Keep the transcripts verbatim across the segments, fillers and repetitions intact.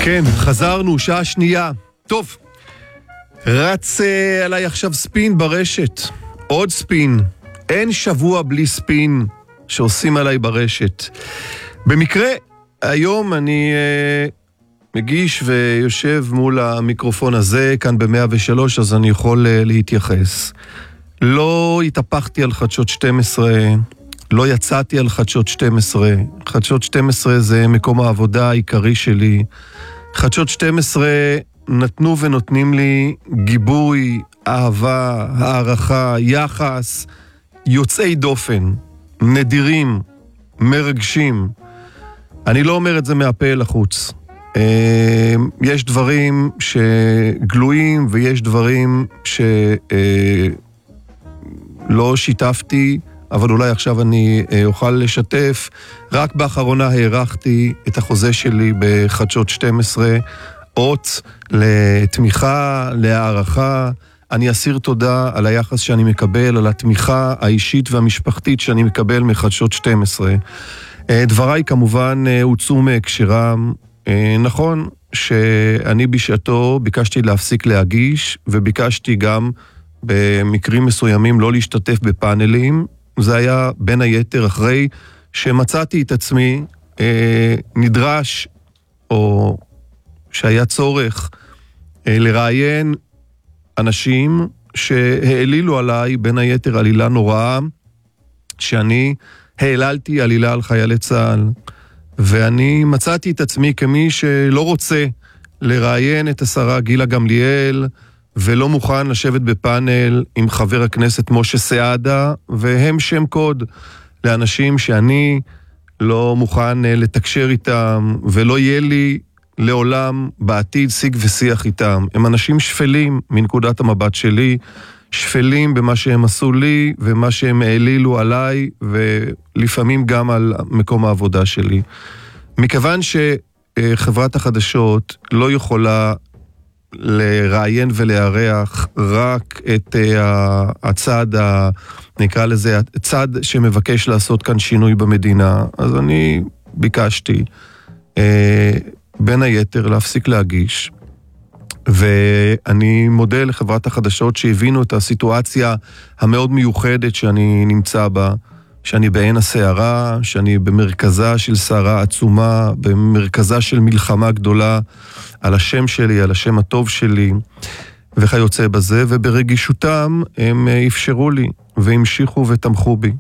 כן, חזרנו, שעה שנייה. טוב, רץ uh, עליי עכשיו ספין ברשת. עוד ספין. אין שבוע בלי ספין שעושים עליי ברשת. במקרה, היום אני uh, מגיש ויושב מול המיקרופון הזה, כאן ב-מאה ושלוש, אז אני יכול uh, להתייחס. לא התהפכתי על חדשות שתים עשרה, לא יצאתי על חדשות שתים עשרה. חדשות שתים עשרה זה מקום העבודה העיקרי שלי. חדשות שתים עשרה נתנו ונותנים לי גיבוי, אהבה, הערכה, יחס, יוצאי דופן, נדירים, מרגשים. אני לא אומר את זה מהפה אל החוץ. יש דברים שגלויים ויש דברים שלא שיתפתי, אבל אולי עכשיו אני אוכל לשתף. רק באחרונה הערכתי את החוזה שלי בחדשות שתים עשרה, אות לתמיכה, להערכה. אני אסיר תודה על היחס שאני מקבל, על התמיכה האישית והמשפחתית שאני מקבל מחדשות שתים עשרה. דבריי כמובן הוצאו מהקשרם. נכון שאני בשעתו ביקשתי להפסיק להגיש, וביקשתי גם במקרים מסוימים לא להשתתף בפאנלים. זה היה בין היתר אחרי שמצאתי את עצמי אה, נדרש, או שהיה צורך אה, לראיין אנשים שהעלילו עליי בין היתר עלילה נוראה, שאני העללתי עלילה על חיילי צה"ל, ואני מצאתי את עצמי כמי שלא רוצה לראיין את השרה גילה גמליאל, ולא מוכן לשבת בפאנל עם חבר הכנסת משה סעדה, והם שם קוד לאנשים שאני לא מוכן לתקשר איתם, ולא יהיה לי לעולם בעתיד שיג ושיח איתם. הם אנשים שפלים מנקודת המבט שלי, שפלים במה שהם עשו לי, ומה שהם העלילו עליי, ולפעמים גם על מקום העבודה שלי. מכיוון שחברת החדשות לא יכולה לראיין ולהריח רק את uh, הצד, ה, נקרא לזה, הצד שמבקש לעשות כאן שינוי במדינה, אז אני ביקשתי uh, בין היתר להפסיק להגיש, ואני מודה לחברת החדשות שהבינו את הסיטואציה המאוד מיוחדת שאני נמצא בה, שאני בעין הסערה, שאני במרכזה של סערה עצומה, במרכזה של מלחמה גדולה, על השם שלי, על השם הטוב שלי, וכיוצא בזה, וברגישותם הם אפשרו לי, והמשיכו ותמכו בי.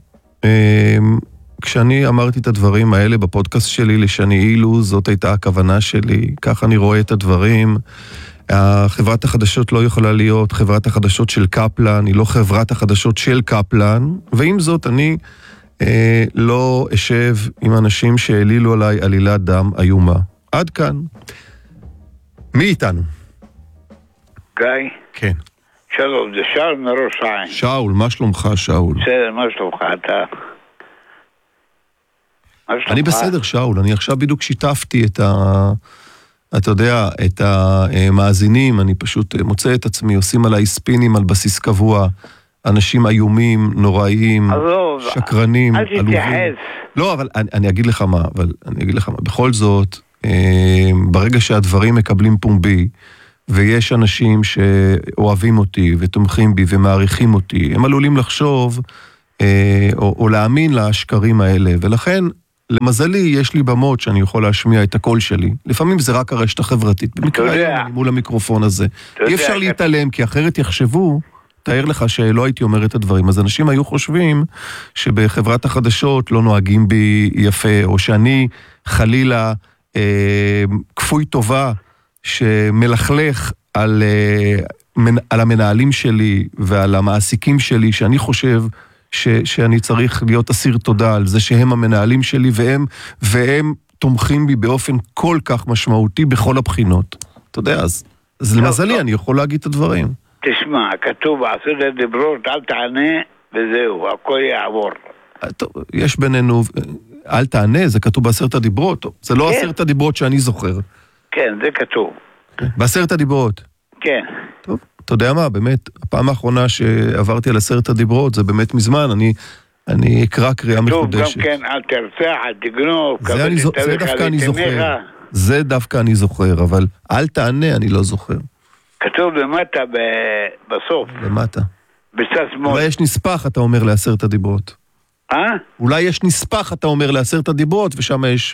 כשאני אמרתי את הדברים האלה בפודקאסט שלי לשני אילו, זאת הייתה הכוונה שלי, כך אני רואה את הדברים. חברת החדשות לא יכולה להיות חברת החדשות של קפלן, היא לא חברת החדשות של קפלן, ועם זאת אני אה, לא אשב עם אנשים שהעלילו עליי עלילת דם איומה. עד כאן. מי איתנו? גיא? כן. שלום, זה שאול מראש העין. שאול, מה שלומך שאול? בסדר, מה שלומך אתה? אני בסדר שאול, אני עכשיו בדיוק שיתפתי את ה... אתה יודע, את המאזינים, אני פשוט מוצא את עצמי, עושים עליי ספינים על בסיס קבוע, אנשים איומים, נוראיים, שקרנים, עלובים. אל תתייחס. לא, אבל אני, אני אגיד לך מה, אבל אני אגיד לך מה, בכל זאת, ברגע שהדברים מקבלים פומבי, ויש אנשים שאוהבים אותי ותומכים בי ומעריכים אותי, הם עלולים לחשוב, או, או להאמין לשקרים האלה, ולכן, למזלי, יש לי במות שאני יכול להשמיע את הקול שלי. לפעמים זה רק הרשת החברתית. במקרה היום אני מול המיקרופון הזה. אי אפשר להתעלם, כי אחרת יחשבו, תאר לך שלא הייתי אומר את הדברים. אז אנשים היו חושבים שבחברת החדשות לא נוהגים בי יפה, או שאני חלילה אה, כפוי טובה שמלכלך על, אה, מנ, על המנהלים שלי ועל המעסיקים שלי, שאני חושב ש, שאני צריך להיות אסיר תודה על זה שהם המנהלים שלי, והם, והם תומכים בי באופן כל כך משמעותי בכל הבחינות. אתה יודע, אז, אז טוב, למזלי טוב. אני יכול להגיד את הדברים. תשמע, כתוב עשרת הדיברות, אל תענה וזהו, הכל יעבור. טוב, יש בינינו, אל תענה, זה כתוב בעשרת הדיברות, טוב, זה לא כן. עשרת הדיברות שאני זוכר. כן, זה כתוב. בעשרת הדיברות? כן. טוב. אתה יודע מה, באמת, הפעם האחרונה שעברתי על עשרת הדיברות, זה באמת מזמן, אני, אני אקרא קריאה מחודשת. טוב, גם כן, אל תרצח, אל תגנוב, זה, אני, זה דווקא אני זוכר. זה דווקא אני זוכר, אבל אל תענה, אני לא זוכר. כתוב למטה בסוף. למטה. בצד שמאל. אולי יש נספח, אתה אומר, לעשרת הדיברות. אה? אולי יש נספח, אתה אומר, לעשרת הדיברות, ושם יש...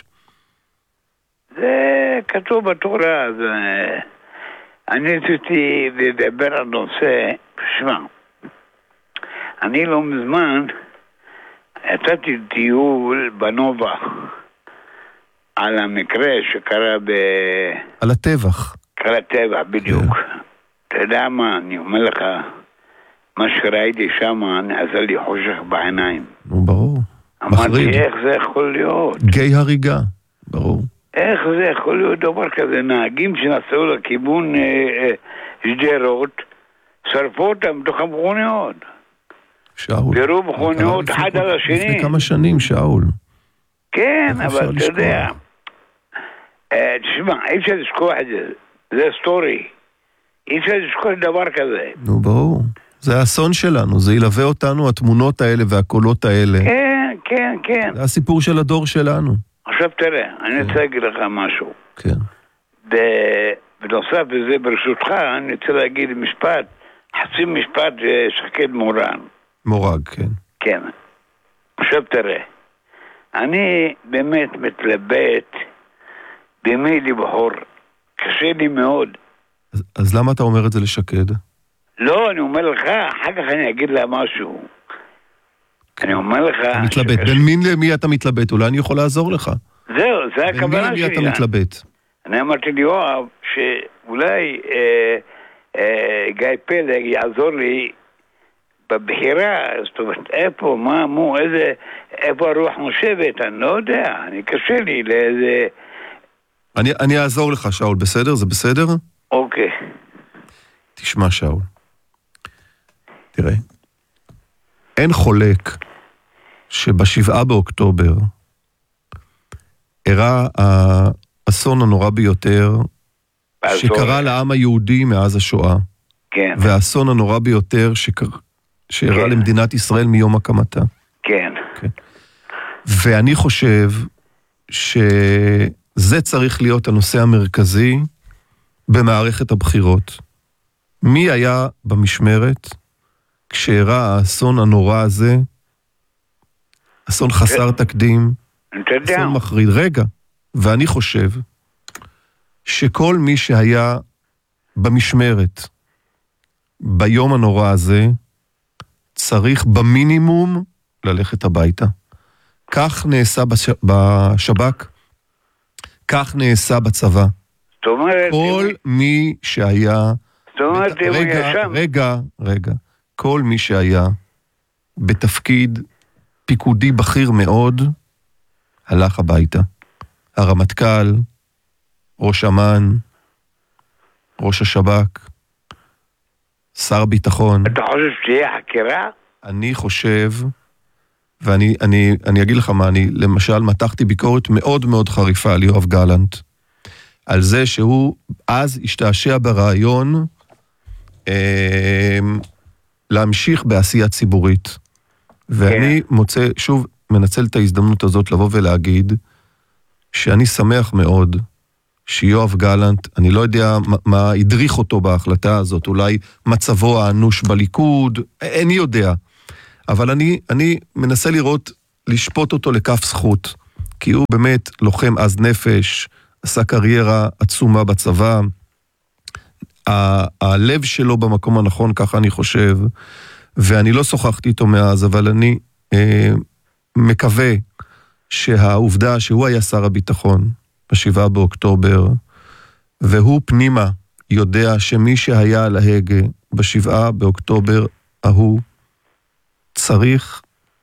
זה כתוב בתורה, אז אני רציתי לדבר על נושא, שמע, אני לא מזמן יצאתי טיול בנובה על המקרה שקרה ב... על הטבח. קרה טבח, בדיוק. אתה יודע מה, אני אומר לך, מה שראיתי שם, עשה לי חושך בעיניים. נו, ברור. אמרתי, איך זה יכול להיות? גיא הריגה, ברור. איך זה יכול להיות דבר כזה? נהגים שנסעו לכיוון אה, אה, שדרות, שרפו אותם בתוך המכוניות. שאול. וירו מכוניות אחד על השני. לפני כמה שנים, שאול. כן, אבל אתה יודע, אה, תשמע, אי אפשר לשכוח את זה. זה סטורי. אי אפשר לשכוח דבר כזה. נו, ברור. זה האסון שלנו, זה ילווה אותנו, התמונות האלה והקולות האלה. כן, כן, כן. זה הסיפור של הדור שלנו. עכשיו תראה, אני רוצה להגיד לך משהו. כן. בנוסף לזה, ברשותך, אני רוצה להגיד משפט, חצי משפט שקד מורן. מורג, כן. כן. עכשיו תראה, אני באמת מתלבט במי לבחור. קשה לי מאוד. אז, אז למה אתה אומר את זה לשקד? לא, אני אומר לך, אחר כך אני אגיד לה משהו. אני אומר לך... אתה מתלבט. בין מי למי אתה מתלבט? אולי אני יכול לעזור לך. זהו, זה הכוונה שלי. בין מי אתה מתלבט? אני אמרתי לי, יואב, שאולי אה, אה, גיא פלג יעזור לי בבחירה. זאת אומרת, איפה, מה, מו, איזה, איפה הרוח נושבת? אני לא יודע, אני קשה לי לאיזה... אני, אני אעזור לך, שאול, בסדר? זה בסדר? אוקיי. תשמע, שאול. תראה. אין חולק שבשבעה באוקטובר אירע האסון הנורא ביותר שקרה לעם היהודי מאז השואה. כן. והאסון הנורא ביותר שקרה, שאירע כן. למדינת ישראל מיום הקמתה. כן. כן. ואני חושב שזה צריך להיות הנושא המרכזי במערכת הבחירות. מי היה במשמרת כשאירע האסון הנורא הזה, אסון חסר תקדים, אסון מחריד. רגע, ואני חושב שכל מי שהיה במשמרת ביום הנורא הזה, צריך במינימום ללכת הביתה. כך נעשה בשב"כ, כך נעשה בצבא. זאת אומרת... כל מי שהיה... זאת אומרת, אם הוא ישם... רגע, רגע. כל מי שהיה בתפקיד פיקודי בכיר מאוד, הלך הביתה. הרמטכ"ל, ראש אמ"ן, ראש השב"כ, שר ביטחון. אתה חושב שתהיה חקירה? אני חושב, ואני אני, אני אגיד לך מה, אני למשל מתחתי ביקורת מאוד מאוד חריפה על יואב גלנט, על זה שהוא אז השתעשע ברעיון אה, להמשיך בעשייה ציבורית. ואני כן. מוצא, שוב, מנצל את ההזדמנות הזאת לבוא ולהגיד, שאני שמח מאוד שיואב גלנט, אני לא יודע מה, מה הדריך אותו בהחלטה הזאת, אולי מצבו האנוש בליכוד, איני יודע. אבל אני, אני מנסה לראות, לשפוט אותו לכף זכות, כי הוא באמת לוחם עז נפש, עשה קריירה עצומה בצבא, ה- הלב שלו במקום הנכון, ככה אני חושב, ואני לא שוחחתי איתו מאז, אבל אני אה, מקווה שהעובדה שהוא היה שר הביטחון בשבעה באוקטובר, והוא פנימה יודע שמי שהיה על ההגה בשבעה באוקטובר ההוא, צריך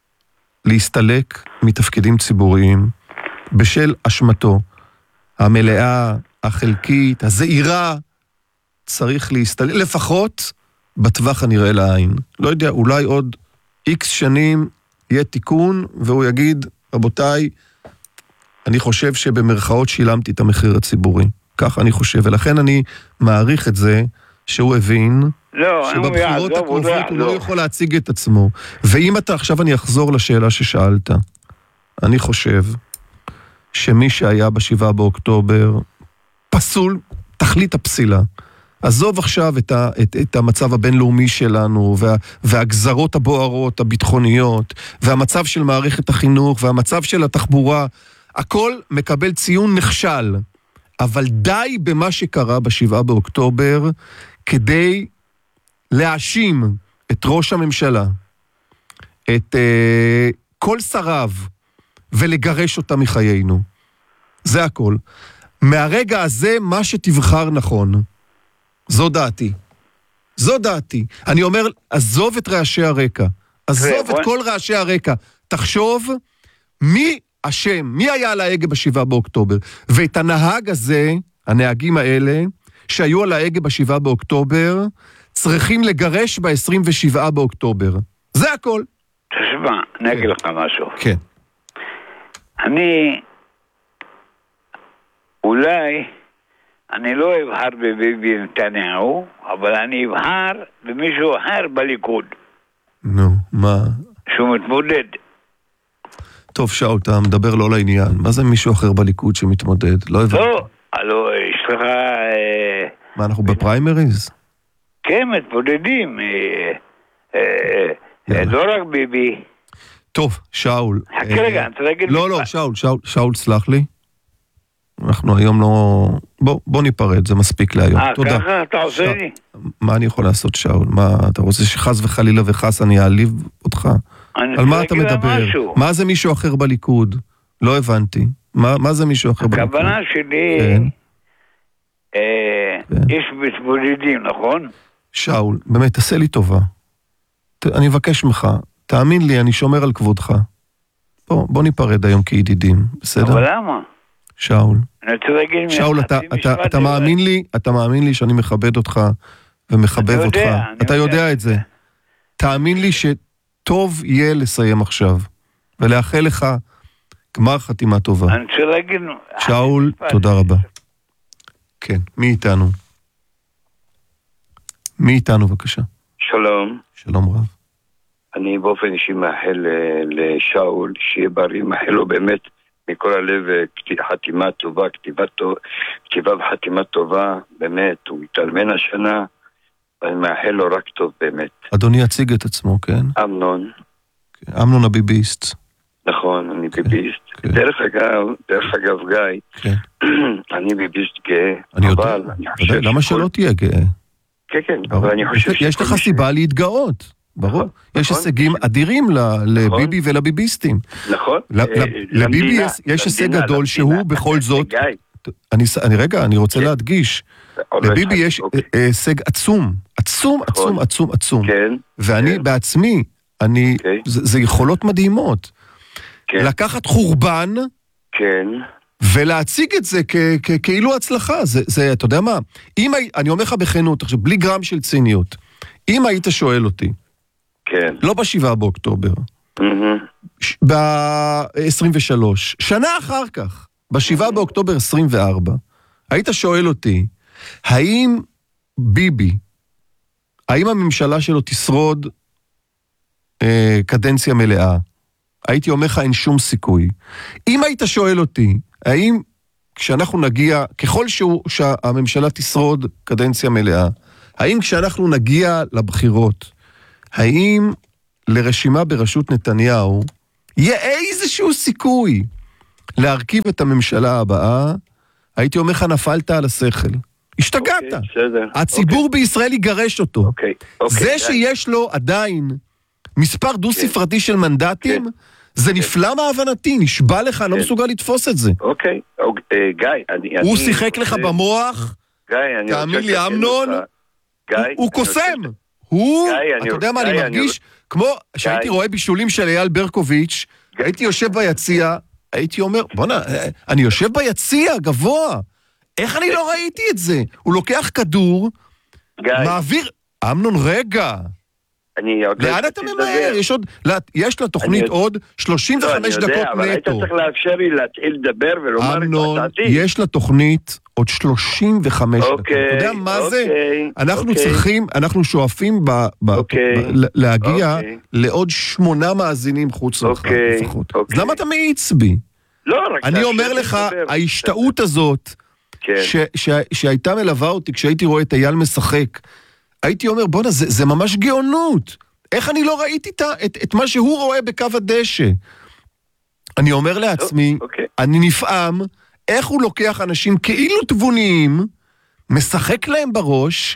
להסתלק מתפקידים ציבוריים בשל אשמתו המלאה, החלקית, הזעירה, צריך להסתלק, לפחות בטווח הנראה לעין. לא יודע, אולי עוד איקס שנים יהיה תיקון, והוא יגיד, רבותיי, אני חושב שבמרכאות שילמתי את המחיר הציבורי. כך אני חושב, ולכן אני מעריך את זה שהוא הבין לא, שבבחירות הקרובות הוא לא יכול להציג את עצמו. ואם אתה, עכשיו אני אחזור לשאלה ששאלת, אני חושב שמי שהיה בשבעה באוקטובר פסול, תכלית הפסילה. עזוב עכשיו את, ה, את, את המצב הבינלאומי שלנו, וה, והגזרות הבוערות, הביטחוניות, והמצב של מערכת החינוך, והמצב של התחבורה, הכל מקבל ציון נכשל. אבל די במה שקרה בשבעה באוקטובר, כדי להאשים את ראש הממשלה, את אה, כל שריו, ולגרש אותה מחיינו. זה הכל. מהרגע הזה, מה שתבחר נכון. זו דעתי. זו דעתי. אני אומר, עזוב את רעשי הרקע. עזוב את כל רעשי הרקע. תחשוב מי אשם, מי היה על ההגה בשבעה באוקטובר. ואת הנהג הזה, הנהגים האלה, שהיו על ההגה בשבעה באוקטובר, צריכים לגרש ב-עשרים ושבעה באוקטובר. זה הכל. תשמע, אני אגיד לך משהו. כן. אני, אולי, אני לא אבחר בביבי נתניהו, אבל אני אבחר במישהו אחר בליכוד. נו, מה? שהוא מתמודד. טוב, שאול, אתה מדבר לא לעניין. מה זה מישהו אחר בליכוד שמתמודד? לא הבנתי. לא, הלוא יש לך... מה, אנחנו בפריימריז? כן, מתמודדים. לא רק ביבי. טוב, שאול. חכה רגע, אני רוצה להגיד... לא, לא, שאול, שאול, שאול, סלח לי. אנחנו היום לא... בוא, בוא ניפרד, זה מספיק להיום. אה, ככה אתה עושה לי? מה אני יכול לעשות, שאול? מה, אתה רוצה שחס וחלילה וחס אני אעליב אותך? על מה אתה מדבר? מה זה מישהו אחר בליכוד? לא הבנתי. מה זה מישהו אחר בליכוד? הכוונה שלי... יש מתמודדים, נכון? שאול, באמת, תעשה לי טובה. אני מבקש ממך, תאמין לי, אני שומר על כבודך. בוא, בוא ניפרד היום כידידים, בסדר? אבל למה? שאול. אני רוצה להגיד... שאול, אתה, אתה, אתה מאמין לי, אתה מאמין לי שאני מכבד אותך ומחבב אותך. אתה יודע את זה. תאמין לי שטוב יהיה לסיים עכשיו, ולאחל לך גמר חתימה טובה. אני רוצה להגיד... שאול, תודה רבה. כן, מי איתנו? מי איתנו, בבקשה? שלום. שלום רב. אני באופן אישי מאחל לשאול, שיהיה בריא, מאחל לו באמת מכל הלב חתימה טובה, כתיבה, כתיבה וחתימה טובה, באמת, הוא התאלמן השנה, ואני מאחל לו רק טוב באמת. אדוני יציג את עצמו, כן? אמנון. כן, אמנון הביביסט. נכון, אני כן, ביביסט. כן. דרך אגב, דרך אגב גיא, כן. אני ביביסט גאה, אני אבל יודע, אני חושב יודע, למה שכל... שלא תהיה גאה? כן, כן, אבל אני חושב יש, יש לך סיבה להתגאות, ברור. יש הישגים אדירים לביבי ולביביסטים. נכון. לביבי יש הישג גדול שהוא בכל זאת... אני רגע, אני רוצה להדגיש. לביבי יש הישג עצום, עצום, עצום, עצום, עצום. ואני בעצמי, זה יכולות מדהימות. לקחת חורבן, ולהציג את זה כאילו הצלחה. זה, אתה יודע מה? אני אומר לך בכנות, בלי גרם של ציניות, אם היית שואל אותי, כן. לא בשבעה באוקטובר, ב-עשרים ושלוש, שנה אחר כך, בשבעה באוקטובר עשרים וארבע, היית שואל אותי, האם ביבי, האם הממשלה שלו תשרוד אה, קדנציה מלאה? הייתי אומר לך, אין שום סיכוי. אם היית שואל אותי, האם כשאנחנו נגיע, ככל שהוא, שהממשלה תשרוד קדנציה מלאה, האם כשאנחנו נגיע לבחירות, האם לרשימה בראשות נתניהו יהיה איזשהו סיכוי להרכיב את הממשלה הבאה? הייתי אומר לך, נפלת על השכל. השתגעת. Okay, הציבור okay. בישראל יגרש אותו. Okay, okay, זה okay. שיש לו עדיין מספר דו-ספרתי okay. של מנדטים, okay. זה okay. נפלא מהבנתי, נשבע לך, okay. לא מסוגל לתפוס את זה. אוקיי, okay. okay. uh, גיא, אני... הוא אני שיחק רוצה... לך במוח, גיא, אני תאמין לי, אמנון, גיא, הוא, הוא קוסם. רוצה... הוא, גיא, אתה יודע מה, אני מרגיש, אני... כמו שהייתי רואה בישולים של אייל ברקוביץ', גיא. הייתי יושב ביציע, הייתי אומר, בוא נע, אני יושב ביציע גבוה, איך אני לא ראיתי את זה? הוא לוקח כדור, מעביר... אמנון, רגע. לאן אתה ממהר? יש עוד... יש לתוכנית עוד שלושים וחמש דקות נטו. אבל היית צריך לאפשר לי להתחיל לדבר ולומר את דעתי. יש לתוכנית עוד שלושים וחמש דקות. אתה יודע מה זה? אנחנו צריכים, אנחנו שואפים להגיע לעוד שמונה מאזינים חוץ ממך לפחות. אז למה אתה מאיץ בי? לא, רק אני אומר לך, ההשתאות הזאת, שהייתה מלווה אותי כשהייתי רואה את אייל משחק, הייתי אומר, בוא נה, זה ממש גאונות. איך אני לא ראיתי את מה שהוא רואה בקו הדשא? אני אומר לעצמי, אני נפעם, איך הוא לוקח אנשים כאילו תבוניים, משחק להם בראש,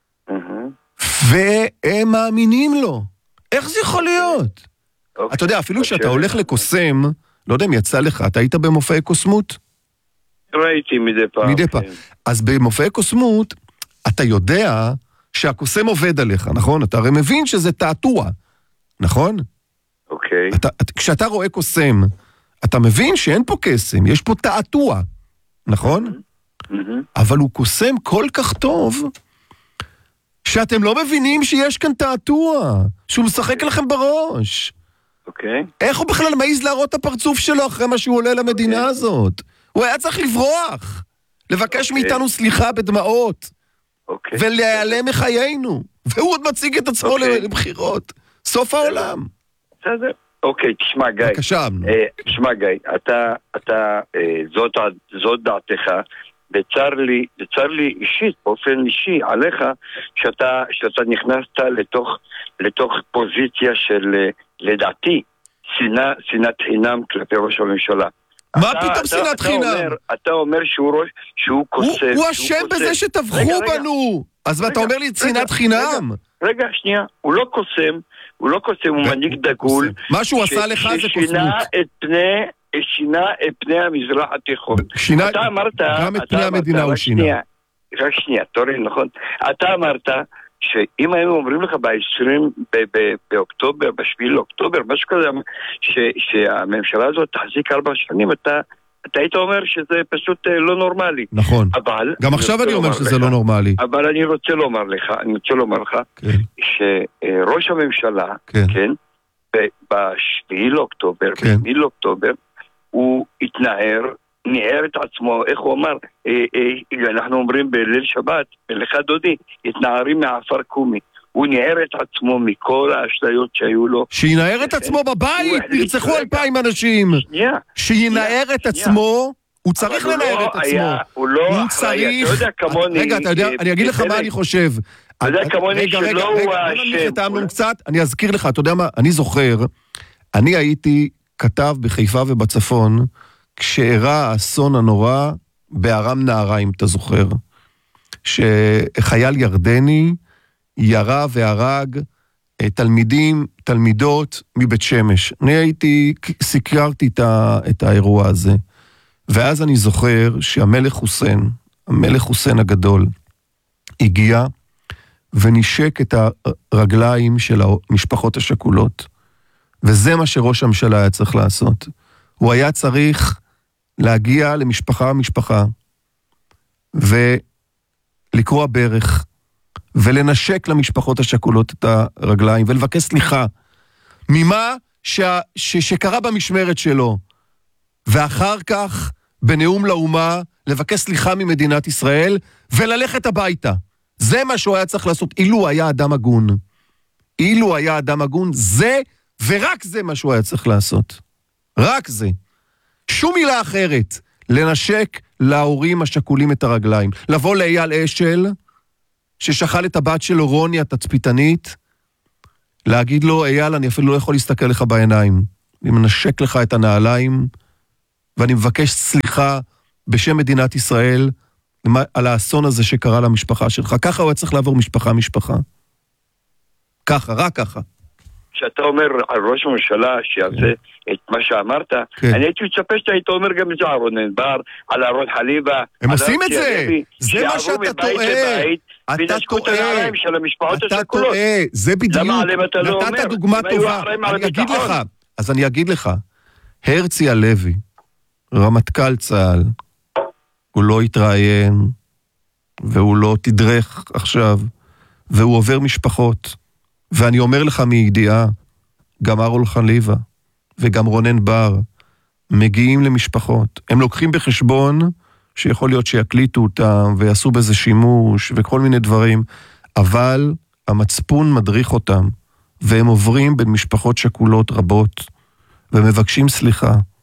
והם מאמינים לו. איך זה יכול להיות? אתה יודע, אפילו שאתה הולך לקוסם, לא יודע אם יצא לך, אתה היית במופעי קוסמות? ראיתי מדי פעם. מדי פעם. אז במופעי קוסמות, אתה יודע שהקוסם עובד עליך, נכון? אתה הרי מבין שזה תעתוע, נכון? אוקיי. כשאתה רואה קוסם, אתה מבין שאין פה קסם, יש פה תעתוע, נכון? אבל הוא קוסם כל כך טוב, שאתם לא מבינים שיש כאן תעתוע, שהוא משחק לכם בראש. אוקיי. איך הוא בכלל מעיז להראות את הפרצוף שלו אחרי מה שהוא עולה למדינה הזאת? הוא היה צריך לברוח, לבקש מאיתנו סליחה בדמעות, ולהיעלם מחיינו, והוא עוד מציג את עצמו לבחירות. סוף העולם. בסדר. אוקיי, תשמע גיא. בבקשה. תשמע גיא, אתה, אתה, זאת דעתך, וצר לי, וצר לי אישית, באופן אישי, עליך, שאתה, שאתה נכנסת לתוך, לתוך פוזיציה של, לדעתי, שנאה, שנאת חינם כלפי ראש הממשלה. מה פתאום שנאת חינם? אתה אומר שהוא ראש, שהוא קוסם. הוא אשם בזה שטבחו בנו. אז אתה אומר לי שנאת חינם? רגע, שנייה, הוא לא קוסם, הוא לא קוסם, הוא מנהיג דגול. מה שהוא עשה לך זה קוסמות. ששינה את פני, שינה את פני המזרח התיכון. שינה, גם את פני המדינה הוא שינה. רק שנייה, תורן, נכון? אתה אמרת שאם היינו אומרים לך ב-עשרים באוקטובר, בשביל אוקטובר, משהו כזה, שהממשלה הזאת תחזיק ארבע שנים, אתה... אתה היית אומר שזה פשוט לא נורמלי. נכון. אבל... גם עכשיו אני אומר שזה לא נורמלי. אבל אני רוצה לומר לך, אני רוצה לומר לך, שראש הממשלה, כן, בשביעי לאוקטובר, בשביעי לאוקטובר, הוא התנער, ניער את עצמו, איך הוא אמר, אנחנו אומרים בליל שבת, בלכה דודי, התנערים מעפר קומי. הוא ניער את עצמו מכל האשליות שהיו לו. שינער את עצמו בבית, נרצחו אלפיים אנשים. שינער את עצמו, הוא צריך לנער את עצמו. הוא לא אחראי, אתה יודע כמוני... רגע, אתה יודע, אני אגיד לך מה אני חושב. אתה יודע כמוני שלא הוא האשם. אני אזכיר לך, אתה יודע מה, אני זוכר, אני הייתי כתב בחיפה ובצפון, כשאירע האסון הנורא בארם נהריים, אתה זוכר, שחייל ירדני ירה והרג תלמידים, תלמידות מבית שמש. אני הייתי, סיקרתי את, ה, את האירוע הזה. ואז אני זוכר שהמלך חוסיין, המלך חוסיין הגדול, הגיע ונשק את הרגליים של המשפחות השכולות. וזה מה שראש הממשלה היה צריך לעשות. הוא היה צריך להגיע למשפחה משפחה, ולקרוע ברך, ולנשק למשפחות השכולות את הרגליים, ולבקש סליחה, ממה ש... ש... שקרה במשמרת שלו, ואחר כך, בנאום לאומה, לבקש סליחה ממדינת ישראל, וללכת הביתה. זה מה שהוא היה צריך לעשות, אילו היה אדם הגון. אילו היה אדם הגון, זה, ורק זה מה שהוא היה צריך לעשות. רק זה. שום מילה אחרת, לנשק להורים השכולים את הרגליים. לבוא לאייל אשל, ששחל את הבת שלו רוני התצפיתנית, להגיד לו, אייל, אני אפילו לא יכול להסתכל לך בעיניים. אני מנשק לך את הנעליים, ואני מבקש סליחה בשם מדינת ישראל, על האסון הזה שקרה למשפחה שלך. ככה הוא היה צריך לעבור משפחה-משפחה. ככה, רק ככה. כשאתה אומר על ראש הממשלה שיעשה את מה שאמרת, אני הייתי מצפה שאתה היית אומר גם את זה על רונן בר, על אהרון חליבה. הם עושים את זה! זה מה שאתה טועה! אתה טועה! אתה טועה! זה בדיוק! נתת דוגמה טובה. אני אגיד לך, אז אני אגיד לך, הרצי הלוי, רמטכ"ל צה"ל, הוא לא התראיין, והוא לא תדרך עכשיו, והוא עובר משפחות. ואני אומר לך מידיעה, גם אהרון חליבה וגם רונן בר מגיעים למשפחות. הם לוקחים בחשבון שיכול להיות שיקליטו אותם ויעשו בזה שימוש וכל מיני דברים, אבל המצפון מדריך אותם, והם עוברים בין משפחות שכולות רבות, ומבקשים סליחה,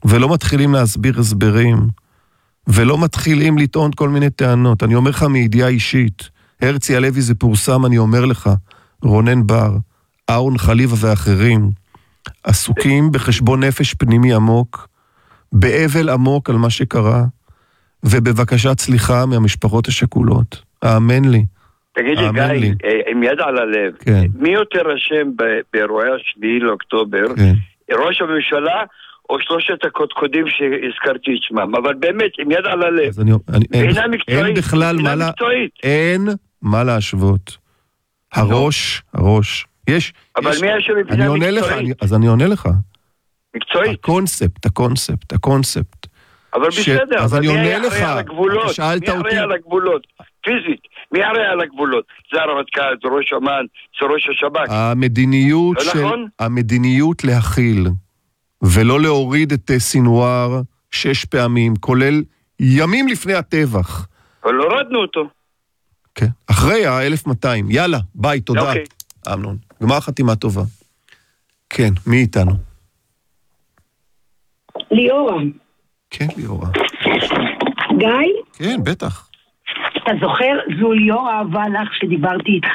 ולא מתחילים להסביר הסברים, ולא מתחילים לטעון כל מיני טענות. אני אומר לך מידיעה אישית, הרצי הלוי זה פורסם, אני אומר לך, רונן בר, אהרון חליבה ואחרים, עסוקים בחשבון נפש פנימי עמוק, באבל עמוק על מה שקרה, ובבקשת סליחה מהמשפחות השכולות. האמן לי. תגיד לי, גיא, עם יד על הלב, כן. מי יותר אשם באירועי השביעי לאוקטובר? כן. ראש הממשלה או שלושת הקודקודים שהזכרתי את שמם? אבל באמת, עם יד על הלב. אז אני, אני, אין, אין, מקצועית, אין בכלל מה לה, אין מה להשוות. הראש, הראש. יש, אבל יש, מי אשם מבחינה אני מקצועית? לך, אני, אז אני עונה לך. מקצועית. הקונספט, הקונספט, הקונספט. אבל ש... בסדר, אז אבל אני מי עונה היה לך. הרי על הגבולות? שאלת מי אותי. הרי על הגבולות? פיזית. מי הרי על הגבולות? זה הרמטכ"ל, זה ראש אמ"ן, זה ראש השב"כ. המדיניות לא של... נכון? המדיניות להכיל, ולא להוריד את סינואר שש פעמים, כולל ימים לפני הטבח. אבל הורדנו אותו. כן. אחרי ה-אלף מאתיים. יאללה, ביי, תודה. אוקיי. אמנון. גמר חתימה טובה. כן, מי איתנו? ליאורה. כן, ליאורה. גיא? כן, בטח. אתה זוכר? זו ליאורה אהבה לך שדיברתי איתך,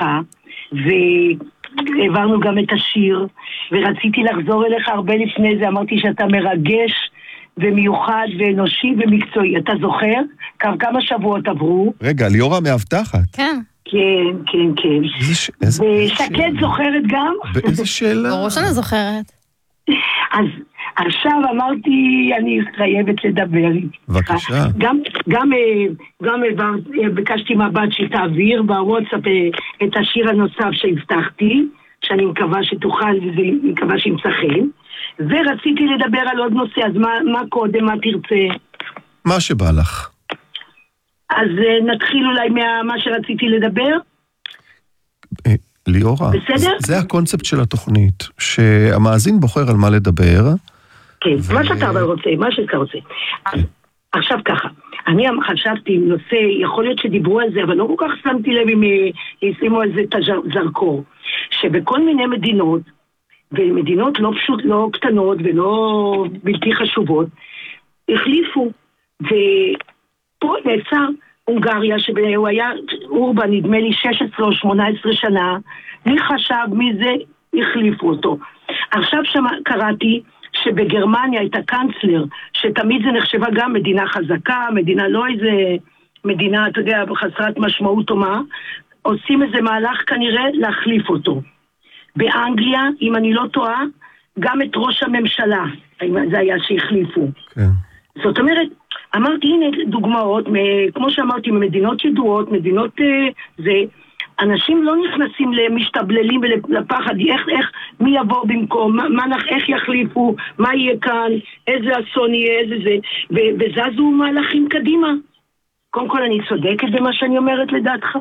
והעברנו גם את השיר, ורציתי לחזור אליך הרבה לפני זה, אמרתי שאתה מרגש ומיוחד ואנושי ומקצועי. אתה זוכר? כמה שבועות עברו. רגע, ליאורה מאבטחת. כן. כן, כן, כן. איזה ש... איזה... ושקד זוכרת גם? באיזה שאלה? ברור שאני זוכרת. אז עכשיו אמרתי, אני חייבת לדבר. בבקשה. גם, גם, גם ביקשתי מבט שתעביר בוואטסאפ את השיר הנוסף שהבטחתי, שאני מקווה שתוכל וזה מקווה שימצא חן. ורציתי לדבר על עוד נושא, אז מה, מה קודם, מה תרצה? מה שבא לך. אז נתחיל אולי מה שרציתי לדבר. ליאורה, בסדר? זה הקונספט של התוכנית, שהמאזין בוחר על מה לדבר. כן, ו... מה שאתה רוצה, מה שאתה רוצה. כן. עכשיו ככה, אני חשבתי עם נושא, יכול להיות שדיברו על זה, אבל לא כל כך שמתי לב אם ישימו על זה את הזרקור, שבכל מיני מדינות, ומדינות לא פשוט, לא קטנות ולא בלתי חשובות, החליפו, ופה נעצר הונגריה, שהוא היה אורבן, נדמה לי שש עשרה או שמונה עשרה שנה, מי חשב, מי זה, החליפו אותו. עכשיו שמה, קראתי שבגרמניה הייתה קאנצלר, שתמיד זה נחשבה גם מדינה חזקה, מדינה לא איזה מדינה, אתה יודע, חסרת משמעות או מה, עושים איזה מהלך כנראה להחליף אותו. באנגליה, אם אני לא טועה, גם את ראש הממשלה, זה היה שהחליפו. כן. זאת אומרת, אמרתי, הנה דוגמאות, כמו שאמרתי, ממדינות ידועות, מדינות זה, אנשים לא נכנסים למשתבללים ולפחד, איך, איך, מי יבוא במקום, מה, מה, איך יחליפו, מה יהיה כאן, איזה אסון יהיה, איזה זה, ו- וזזו מהלכים קדימה. קודם כל, אני צודקת במה שאני אומרת לדעתך?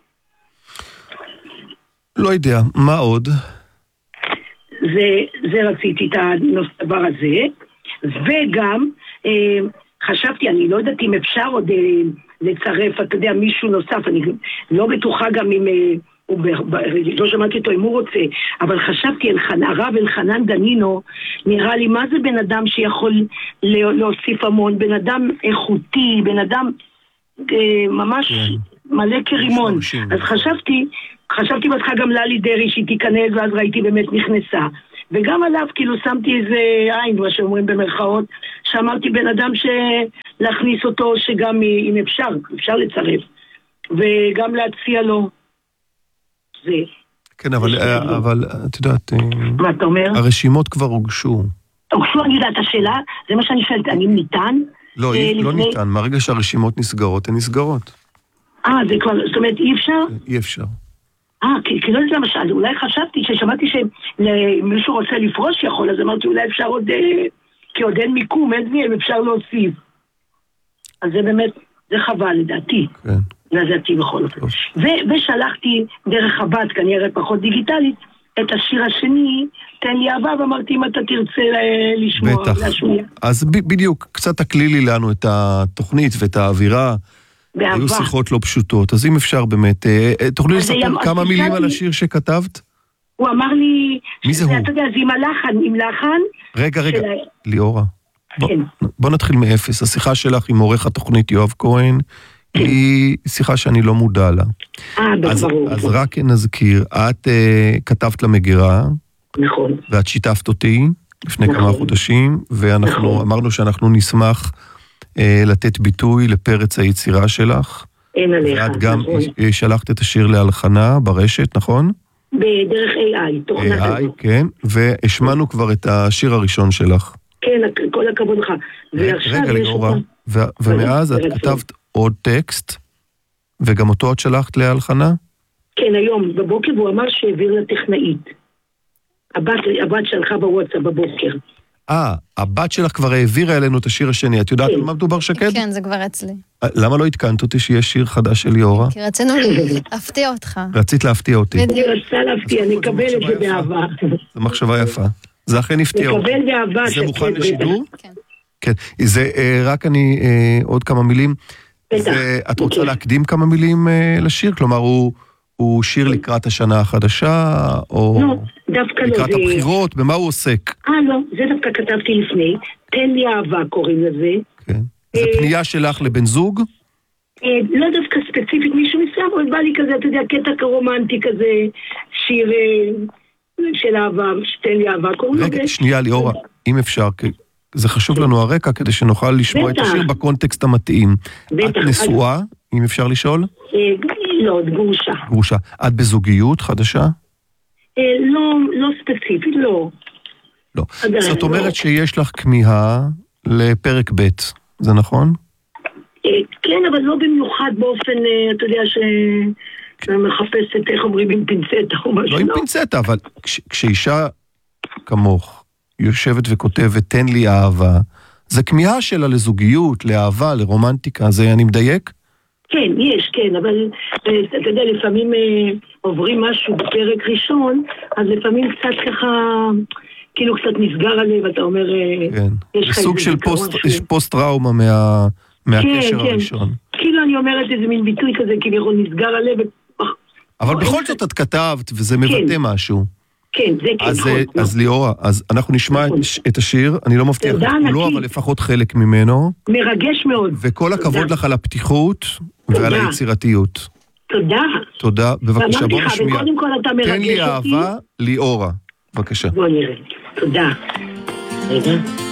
לא יודע, מה עוד? זה, זה רציתי את הדבר הזה, וגם אה, חשבתי, אני לא יודעת אם אפשר עוד אה, לצרף, אתה יודע, מישהו נוסף, אני לא בטוחה גם אם, אה, הוא, ב, לא שמעתי אותו אם הוא רוצה, אבל חשבתי על חנ, הרב אלחנן דנינו, נראה לי מה זה בן אדם שיכול להוסיף המון, בן אדם איכותי, בן אדם אה, ממש כן. מלא כרימון, אז חשבתי, חשבתי בתך גם ללי דרי שהיא תיכנס, ואז ראיתי באמת נכנסה. וגם עליו כאילו שמתי איזה עין, מה שאומרים במרכאות, שאמרתי בן אדם שלהכניס אותו, שגם אם אפשר, אפשר לצרף. וגם להציע לו. זה. כן, אבל, אבל את יודעת... מה אתה אומר? הרשימות כבר הוגשו. הוגשו, אני יודעת, השאלה, זה מה שאני שואלת, אני ניתן? לא, אה, לא לפני... ניתן. מהרגע שהרשימות נסגרות, הן נסגרות. אה, זה כבר, זאת אומרת, אי אפשר? אי אפשר. אה, כי, כי לא יודעת למשל, אולי חשבתי, ששמעתי שמישהו רוצה לפרוש יכול, אז אמרתי אולי אפשר עוד, כי עוד אין מיקום, אין מי, אפשר להוסיף. אז זה באמת, זה חבל לדעתי. כן. לדעתי בכל אופן. ו- ושלחתי דרך הבת, כנראה פחות דיגיטלית, את השיר השני, תן לי אהבה, ואמרתי אם אתה תרצה לשמוע, בטח. להשמיע. אז ב- בדיוק, קצת תקלילי לנו את התוכנית ואת האווירה. באהבה. היו שיחות לא פשוטות, אז אם אפשר באמת, תוכלי לספר כמה מילים על השיר שכתבת? הוא אמר לי... מי זה הוא? אתה יודע, זה עם הלחן, עם לחן. רגע, רגע, ליאורה. בוא, בוא נתחיל מאפס. השיחה שלך עם עורך התוכנית יואב כהן, היא שיחה שאני לא מודע לה. אה, אז, ברור. אז רק נזכיר, את uh, כתבת למגירה, נכון. ואת שיתפת אותי לפני נכון. כמה חודשים, ואנחנו נכון. אמרנו שאנחנו נשמח uh, לתת ביטוי לפרץ היצירה שלך. אין עליך, ואת גם נכון. שלחת את השיר להלחנה ברשת, נכון? בדרך איי איי, תוכנת איי איי, הזאת. כן, והשמענו כבר את השיר הראשון שלך. כן, כל הכבוד לך. ועכשיו רגע, יש ליאורה, אותה- ו- ומאז את רגע, כתבת עוד טקסט, וגם אותו את שלחת להלחנה? כן, היום, בבוקר, והוא אמר שהעביר לטכנאית. הבת, הבת שלחה בוואטסאפ בבוקר. אה, הבת שלך כבר העבירה אלינו את השיר השני. את יודעת כן. על מה מדובר, שקד? כן, זה כבר אצלי. למה לא התקנת אותי שיש שיר חדש של ליאורה? כי רצינו להפתיע אותך. רצית להפתיע אותי. בדיוק. אני רצה להפתיע, אני אקבל את זה באהבה. זו מחשבה יפה. זה אכן הפתיע אותי. נקבל באהבה. זה שקד. מוכן לשידור? כן. כן. זה אה, רק אני, אה, עוד כמה מילים. בטח. זה- את רוצה אוקיי. להקדים כמה מילים אה, לשיר? כלומר, הוא... הוא שיר לקראת השנה החדשה, או לא, דווקא לא. לקראת זה- הבחירות, במה הוא עוסק? אה, לא, זה דווקא כתבתי לפני. תן לי אהבה קוראים לזה. כן. זה אה, פנייה שלך לבן זוג? אה, לא דווקא ספציפית מישהו מסוים, אבל בא לי כזה, אתה יודע, קטע רומנטי כזה, שיר אה, של אהבה, שתן לי אהבה קוראים רגע, לזה. שנייה, ליאורה, אם אפשר, כי זה חשוב לנו הרקע, כדי שנוכל לשמוע את בטח. השיר בקונטקסט המתאים. בטח. את נשואה, אם אפשר לשאול? אה, לא, גרושה. גרושה. את בזוגיות חדשה? אה, לא, לא ספציפית, לא. לא. עדיין, זאת לא. אומרת שיש לך כמיהה לפרק ב', זה נכון? אה, כן, אבל לא במיוחד באופן, אה, אתה יודע, ש... שאני מחפשת, איך אומרים, עם פינצטה או משהו. לא עם פינצטה, אבל כש- כשאישה כמוך יושבת וכותבת, תן לי אהבה, זה כמיהה שלה לזוגיות, לאהבה, לרומנטיקה, זה אני מדייק? כן, יש, כן, אבל אה, אתה יודע, לפעמים אה, עוברים משהו בפרק ראשון, אז לפעמים קצת ככה, כאילו קצת נסגר הלב, אתה אומר, אה, כן. יש לך סוג איזה של זיכרון פוסט, שהוא- יש פוסט טראומה מה, מהקשר כן, כן. הראשון. כאילו אני אומרת איזה מין ביטוי כזה, כביכול נסגר הלב, ו- אבל או, בכל אין- זאת את כתבת, וזה מבטא משהו. כן, זה כן, אז, נכון, אה, אז ליאורה, אז אנחנו נשמע את, את השיר, אני לא מבטיח את תודה כולו, ענקית. אבל לפחות חלק ממנו, מרגש מאוד. וכל הכבוד תודה. לך על הפתיחות ועל תודה. היצירתיות. תודה. תודה, בבקשה, ואמרתי בוא לך, נשמיע. וקודם כל אתה מרגש תן לי אותי. אהבה, ליאורה. בבקשה. בוא נראה. תודה. רגע.